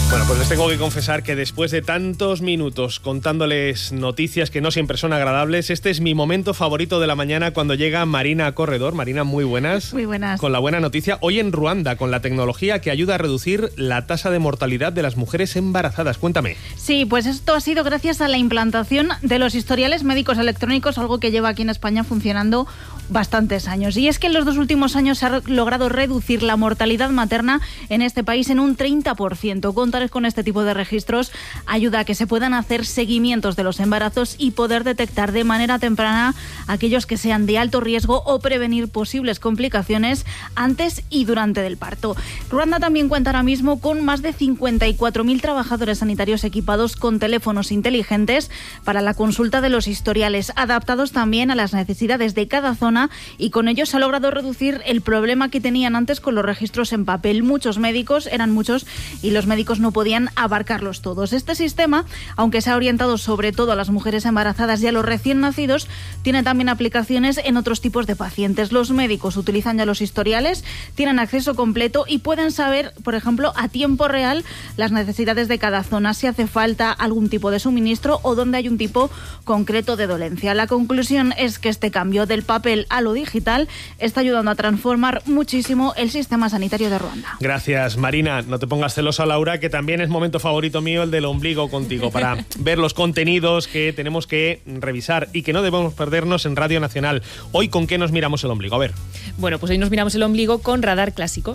Bueno, pues les tengo que confesar que después de tantos minutos contándoles noticias que no siempre son agradables, este es mi momento favorito de la mañana cuando llega Marina Corredor. Marina, muy buenas. Muy buenas. Con la buena noticia, hoy en Ruanda, con la tecnología que ayuda a reducir la tasa de mortalidad de las mujeres embarazadas. Cuéntame. Sí, pues esto ha sido gracias a la implantación de los historiales médicos electrónicos, algo que lleva aquí en España funcionando bastantes años. Y es que en los 2 últimos años se ha logrado reducir la mortalidad materna en este país en un 30%. Contar con este tipo de registros ayuda a que se puedan hacer seguimientos de los embarazos y poder detectar de manera temprana aquellos que sean de alto riesgo o prevenir posibles complicaciones antes y durante el parto. Ruanda también cuenta ahora mismo con más de 54.000 trabajadores sanitarios equipados con teléfonos inteligentes para la consulta de los historiales, adaptados también a las necesidades de cada zona, y con ello se ha logrado reducir el problema que tenían antes con los registros en papel. Eran muchos, y los médicos no podían abarcarlos todos. Este sistema, aunque se ha orientado sobre todo a las mujeres embarazadas y a los recién nacidos, tiene también aplicaciones en otros tipos de pacientes. Los médicos utilizan ya los historiales, tienen acceso completo y pueden saber, por ejemplo, a tiempo real las necesidades de cada zona, si hace falta algún tipo de suministro o dónde hay un tipo concreto de dolencia. La conclusión es que este cambio del papel a lo digital está ayudando a transformar muchísimo el sistema sanitario de Ruanda. Gracias, Marina. No te pongas celosa, Laura, que también es momento favorito mío el del ombligo contigo, para ver los contenidos que tenemos que revisar y que no debemos perdernos en Radio Nacional. Hoy, ¿con qué nos miramos el ombligo? A ver. Bueno, pues hoy nos miramos el ombligo con Radar Clásico.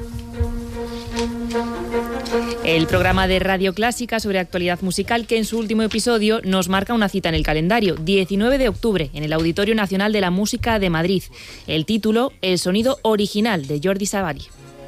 El programa de Radio Clásica sobre actualidad musical que en su último episodio nos marca una cita en el calendario, 19 de octubre, en el Auditorio Nacional de la Música de Madrid. El título, El sonido original, de Jordi Savary.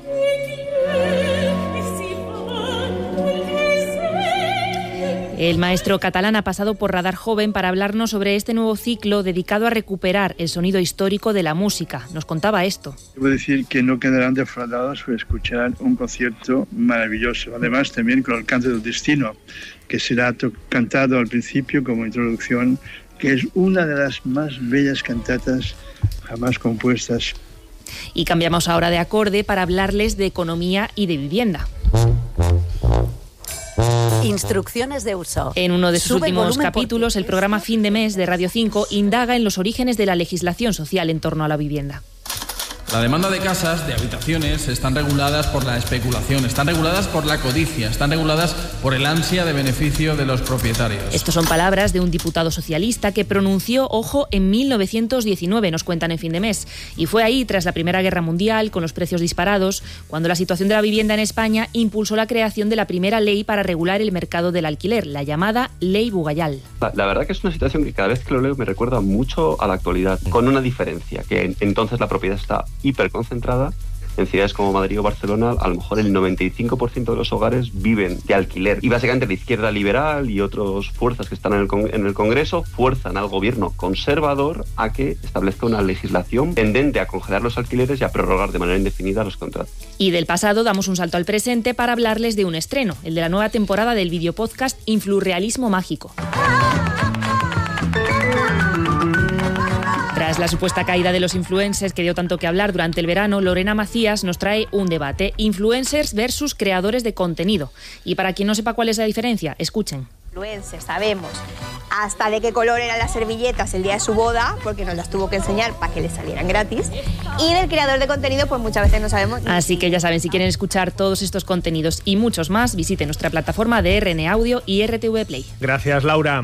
El maestro catalán ha pasado por Radar Joven para hablarnos sobre este nuevo ciclo dedicado a recuperar el sonido histórico de la música. Nos contaba esto. Debo decir que no quedarán defraudados por escuchar un concierto maravilloso. Además, también con el Canto del Destino, que será cantado al principio como introducción, que es una de las más bellas cantatas jamás compuestas. Y cambiamos ahora de acorde para hablarles de economía y de vivienda. Instrucciones de uso. En uno de sus últimos capítulos, el programa Fin de Mes de Radio 5 indaga en los orígenes de la legislación social en torno a la vivienda. La demanda de casas, de habitaciones, están reguladas por la especulación, están reguladas por la codicia, están reguladas por el ansia de beneficio de los propietarios. Estas son palabras de un diputado socialista que pronunció, ojo, en 1919, nos cuentan en Fin de Mes. Y fue ahí, tras la Primera Guerra Mundial, con los precios disparados, cuando la situación de la vivienda en España impulsó la creación de la primera ley para regular el mercado del alquiler, la llamada Ley Bugayal. La verdad que es una situación que cada vez que lo leo me recuerda mucho a la actualidad, con una diferencia, que entonces la propiedad está hiperconcentrada. En ciudades como Madrid o Barcelona, a lo mejor el 95% de los hogares viven de alquiler. Y básicamente la izquierda liberal y otras fuerzas que están en el Congreso fuerzan al gobierno conservador a que establezca una legislación tendente a congelar los alquileres y a prorrogar de manera indefinida los contratos. Y del pasado damos un salto al presente para hablarles de un estreno, el de la nueva temporada del videopodcast Influrrealismo Mágico. Tras la supuesta caída de los influencers que dio tanto que hablar durante el verano, Lorena Macías nos trae un debate: influencers versus creadores de contenido. Y para quien no sepa cuál es la diferencia, escuchen. Influencers, sabemos hasta de qué color eran las servilletas el día de su boda, porque nos las tuvo que enseñar para que le salieran gratis. Y del creador de contenido, pues muchas veces no sabemos. Así que ya saben, si quieren escuchar todos estos contenidos y muchos más, visiten nuestra plataforma de RN Audio y RTV Play. Gracias, Laura.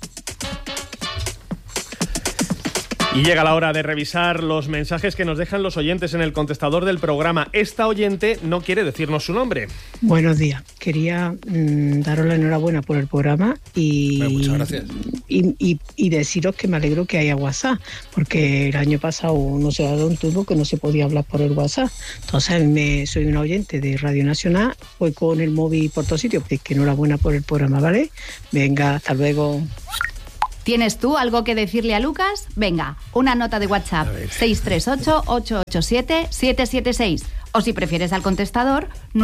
Y llega la hora de revisar los mensajes que nos dejan los oyentes en el contestador del programa. Esta oyente no quiere decirnos su nombre. Buenos días. Quería daros la enhorabuena por el programa y, muchas gracias. Y deciros que me alegro que haya WhatsApp, porque el año pasado no se ha dado un turno que no se podía hablar por el WhatsApp. Entonces soy una oyente de Radio Nacional, voy con el móvil por todos sitios. Que enhorabuena por el programa, ¿vale? Venga, hasta luego. ¿Tienes tú algo que decirle a Lucas? Venga, una nota de WhatsApp, 638-887-776. O si prefieres al contestador,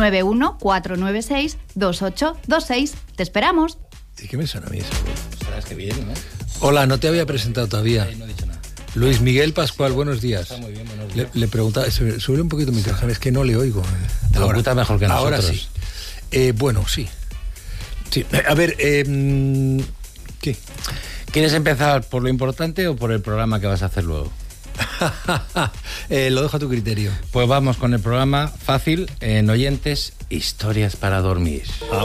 914962826. ¡Te esperamos! ¿Y qué me suena a mí eso? Sabes que bien, ¿no? Hola, no te había presentado todavía. No he dicho nada. Luis Miguel Pascual, buenos días. Está muy bien, buenos días. Le preguntaba, sube un poquito mi micrófono, es que no le oigo. Te lo escuchas mejor que nosotros. Ahora sí. Bueno, sí. A ver, ¿qué? ¿Quieres empezar por lo importante o por el programa que vas a hacer luego? Lo dejo a tu criterio. Pues vamos con el programa fácil en Oyentes, Historias para dormir.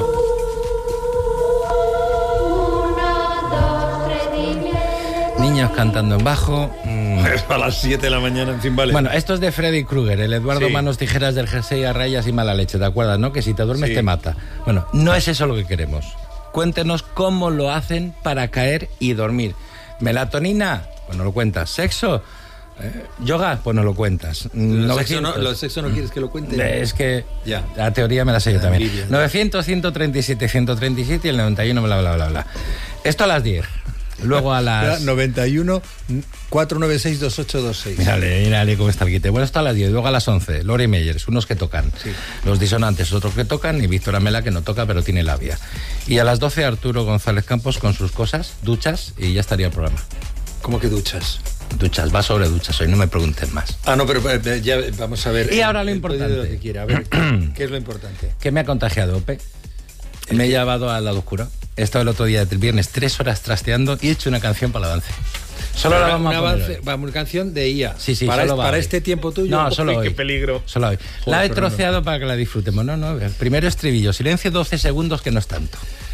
Niños cantando en bajo. A las 7 de la mañana, en fin, vale. Bueno, esto es de Freddy Krueger, el Eduardo Sí. Manos Tijeras del jersey a rayas y mala leche, ¿te acuerdas, no? Que si te duermes Sí. te mata. Bueno, no es eso lo que queremos. Cuéntenos cómo lo hacen para caer y dormir. ¿Melatonina? Pues no lo cuentas. ¿Sexo? ¿Yoga? Pues no lo cuentas. Lo de sexo no quieres que lo cuente. Es que Ya. la teoría me la sé yo también. Envidia. 900, 137, 137 y el 91, bla, bla, bla, bla. Esto a las 10. Luego a las... 91 496 2826. Mírale cómo está el quite. Bueno, esto a las 10, luego a las 11, Lore Meyers, unos que tocan. Sí. Los disonantes, otros que tocan, y Víctor Amela, que no toca, pero tiene labia. Y a las 12, Arturo González Campos con sus cosas, duchas, y ya estaría el programa. ¿Cómo que duchas? Duchas, va sobre duchas hoy, no me pregunten más. Ah, no, pero ya vamos a ver. Y ahora lo el importante. pedido de lo que quiera. A ver, ¿qué es lo importante? ¿Qué me ha contagiado, Ope? Me he llevado al lado oscuro. He estado el otro día del viernes 3 horas trasteando y he hecho una canción para la avance. Solo la vamos a poner hoy. Una canción de IA. Sí, para, solo va para hoy. este tiempo tuyo. No, solo hoy. Qué peligro. Solo hoy. La he troceado para que la disfrutemos. No, el primero estribillo. Silencio 12 segundos, que no es tanto.